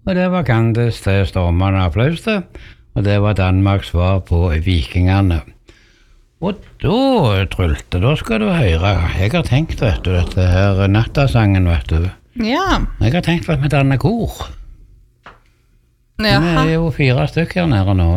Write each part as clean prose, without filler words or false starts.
Og det var Candice til stormende applaus til, og det var Danmarks svar på vikingene. Og da, Trulte, da skal du høre. Jeg har tenkt, vet du, dette her nattasangen, vet du. Ja. Jeg har tenkt at vi danner kor. Jaha. Vi jo 4 stykker nede nå.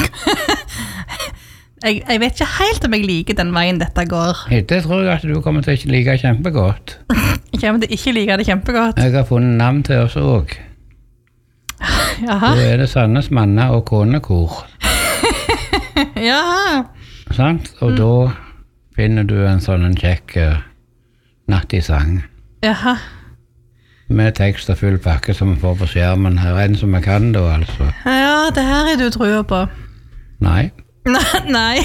Jeg vet ikke helt om jeg liker den veien dette går. Det tror jeg at du kommer til å ikke like kjempegodt. Jeg kommer til ikke like det kjempegodt. Jeg har funnet navn til oss også. Jaha. Da det Sandnes manne- og konekor. Jaha. Sant? Og da finner du en sånn kjekk nattisang. Jaha. Med tekst og full pakke som vi får på skjermen her. En som vi kan da, altså. Ja, det her er du tror på. Nei. Nei.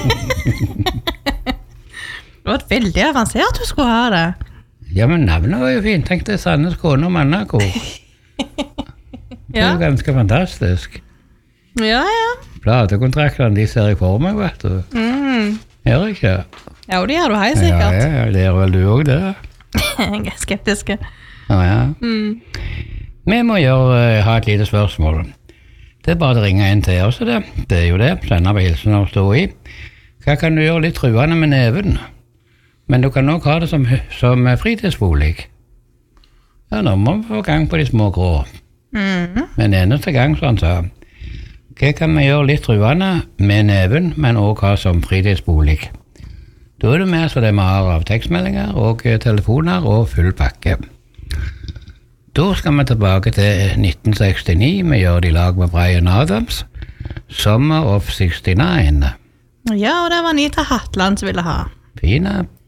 Det var veldig avansert du skulle ha det. Ja, men navnet var jo fint. Tenk deg Sandnes kone- og mannekor. Det er jo ganske fantastisk. Ja. Platekontraktene, de ser jeg for meg, vet du. Gjør jeg ikke? Ja, det gjør du helt sikkert. Ja, det gjør vel du også det. Jeg er skeptisk. Ja. Vi må ha et lite spørsmål. Det er bare å ringe en til oss, det er jo det. Sender på hilsen og stå i. Hva kan du gjøre litt truende med neven? Men du kan også ha det som fritidsbolig. Ja, nå må vi få gang på de små grå. Men eneste gang, sånn så. Hva kan vi gjøre litt truende med neven, men også ha som fritidsbolig? Da er det mer så det vi har av tekstmeldinger og telefoner og full pakke. Da skal vi tilbake til 1969. Vi gjør det i lag med Bryan Adams. Summer of 69. Ja, og det var Anita Hatland som ville ha. Fine.